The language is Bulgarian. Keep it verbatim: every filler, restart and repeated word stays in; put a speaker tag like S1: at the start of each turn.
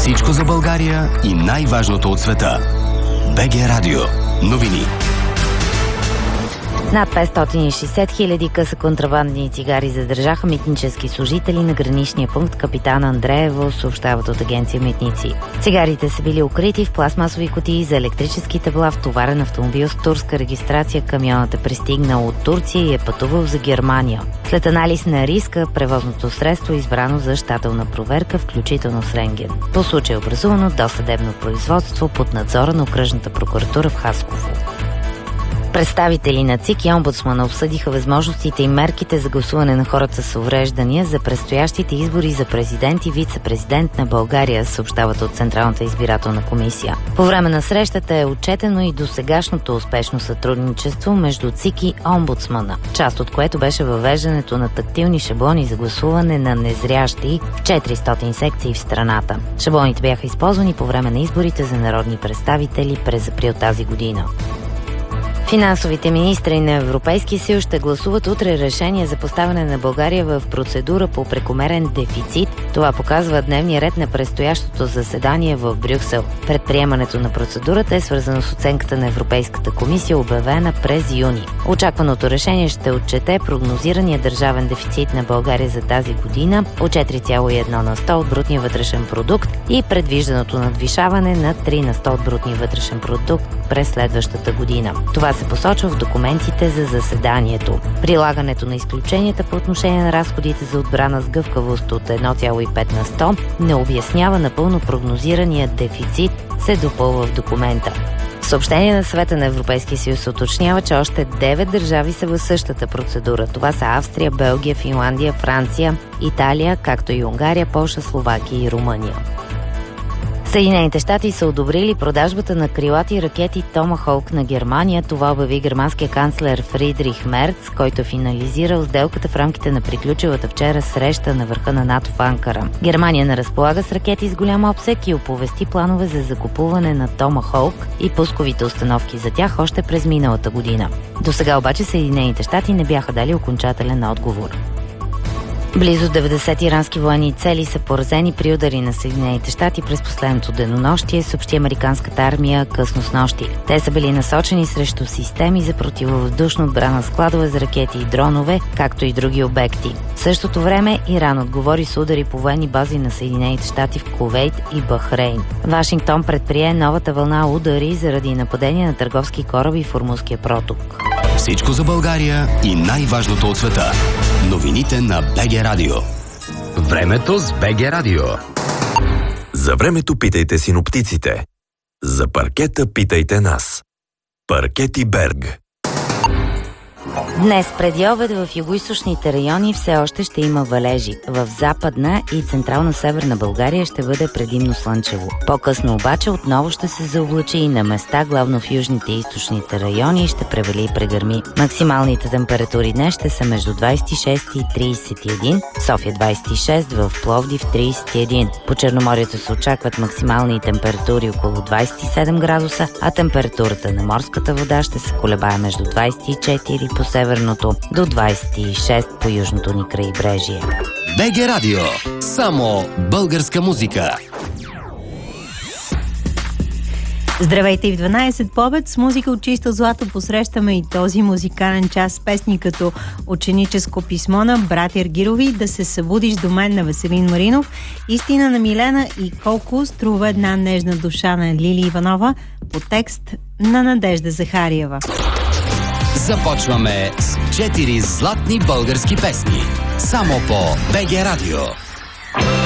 S1: Всичко за България и най-важното от света. БГ Радио. Новини.
S2: Над петстотин и шейсет хиляди къса контрабандни цигари задържаха митнически служители на граничния пункт Капитан Андреево, съобщават от агенция Митници. Цигарите са били укрити в пластмасови кутии за електрически табла в товарен автомобил с турска регистрация. Камионът е пристигнал от Турция и е пътувал за Германия. След анализ на риска, превозното средство е избрано за щателна проверка, включително с рентген. По случай е образувано досъдебно производство под надзора на окръжната прокуратура в Хасково. Представители на ЦИК и омбудсмана обсъдиха възможностите и мерките за гласуване на хората с увреждания за предстоящите избори за президент и вице-президент на България, съобщават от Централната избирателна комисия. По време на срещата е отчетено и досегашното успешно сътрудничество между ЦИК и омбудсмана, част от което беше въвеждането на тактилни шаблони за гласуване на незрящи в четиристотин секции в страната. Шаблоните бяха използвани по време на изборите за народни представители през април тази година. Финансовите министри на Европейския съюз ще гласуват утре решение за поставяне на България в процедура по прекомерен дефицит. Това показва дневния ред на предстоящото заседание в Брюксел. Предприемането на процедурата е свързано с оценката на Европейската комисия, обявена през юни. Очакваното решение ще отчете прогнозирания държавен дефицит на България за тази година от четири цяло и едно на сто от брутния вътрешен продукт и предвижданото надвишаване на три на сто от брутния вътрешен продукт през следващата година. Това се посочва в документите за заседанието. Прилагането на изключенията по отношение на разходите за отбрана с гъвкавост от едно цяло и пет на сто не обяснява напълно прогнозирания дефицит, се допълва в документа. В съобщение на Съвета на Европейския съюз уточнява, че още девет държави са в същата процедура. Това са Австрия, Белгия, Финландия, Франция, Италия, както и Унгария, Полша, Словакия и Румъния. Съединените щати са одобрили продажбата на крилати ракети Томахолк на Германия. Това обяви германския канцлер Фридрих Мерц, който е финализирал сделката в рамките на приключилата вчера среща на върха на НАТО в Анкара. Германия не разполага с ракети с голям обсек и оповести планове за закупуване на Томахолк и пусковите установки за тях още през миналата година. До сега обаче Съединените щати не бяха дали окончателен отговор. Близо деветдесет ирански военни цели са поразени при удари на Съединените щати през последното денонощие, съобщи американската армия късно снощи. Те са били насочени срещу системи за противовъздушна отбрана, складове за ракети и дронове, както и други обекти. В същото време Иран отговори с удари по военни бази на Съединените щати в Кувейт и Бахрейн. Вашингтон предприе новата вълна удари заради нападения на търговски кораби в Ормузския проток.
S1: Всичко за България и най-важното от света. Новините на БГ Радио.
S3: Времето с БГ Радио.
S4: За времето питайте синоптиците. За паркета питайте нас. Паркети Берг.
S2: Днес преди обед в югоизточните райони все още ще има валежи. В западна и централна северна България ще бъде предимно слънчево. По-късно обаче отново ще се заоблачи и на места, главно в южните и източните райони, и ще превали и прегърми. Максималните температури днес ще са между двадесет и шест и тридесет и един, в София двадесет и шест, в Пловдив тридесет и един. По Черноморието се очакват максимални температури около двадесет и седем градуса, а температурата на морската вода ще се колебае между двадесет и четири по северното до двадесет и шест по южното ни крайбрежие.
S1: БГ Радио. Само българска музика.
S5: Здравейте и в дванадесет по обед с музика от чисто злато посрещаме и този музикален час с песни като Ученическо писмо на братя Аргирови, Да се събудиш до мен на Веселин Маринов, Истина на Милена и Колко струва една нежна душа на Лили Иванова по текст на Надежда Захариева.
S1: Започваме с четири златни български песни. Само по БГ Радио.